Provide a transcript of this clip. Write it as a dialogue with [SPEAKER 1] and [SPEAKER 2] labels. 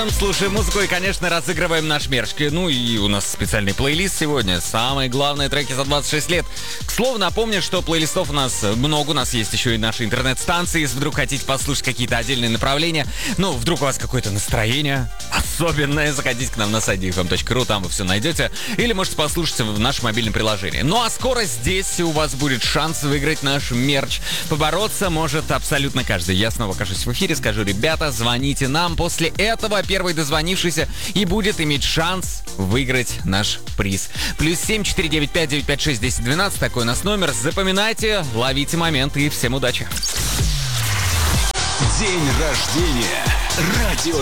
[SPEAKER 1] Слушаем музыку и, конечно, разыгрываем наш мерч. Ну и у нас специальный плейлист сегодня. Самые главные треки за 26 лет. К слову, напомню, что плейлистов у нас много. У нас есть еще и наши интернет-станции. Если вдруг хотите послушать какие-то отдельные направления, ну, вдруг у вас какое-то настроение особенное, заходите к нам на сайт dfm.ru, там вы все найдете. Или можете послушать в нашем мобильном приложении. Ну а скоро здесь у вас будет шанс выиграть наш мерч. Побороться может абсолютно каждый. Я снова окажусь в эфире, скажу: ребята, звоните нам. После этого первый дозвонившийся и будет иметь шанс выиграть наш приз. +7 495 956 1012. Такой у нас номер. Запоминайте, ловите момент и всем удачи.
[SPEAKER 2] День рождения. Радио